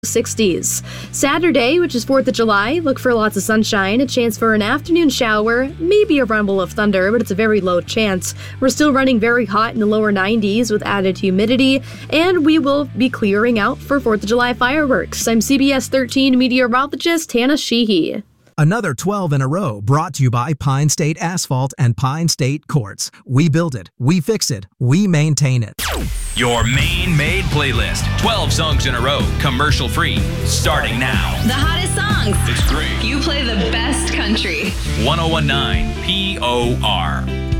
60s. Saturday, which is 4th of July, look for lots of sunshine, a chance for an afternoon shower, maybe a rumble of thunder, but it's a very low chance. We're still running very hot in the lower 90s with added humidity, and we will be clearing out for 4th of July fireworks. I'm CBS 13 meteorologist Hannah Sheehy. Another 12 in a row brought to you by Pine State Asphalt and Pine State Quartz. We build it, we fix it, we maintain it. Your Maine Made playlist. 12 songs in a row, commercial free, starting now. The hottest songs. It's 3. You play the best country. 1019 POR.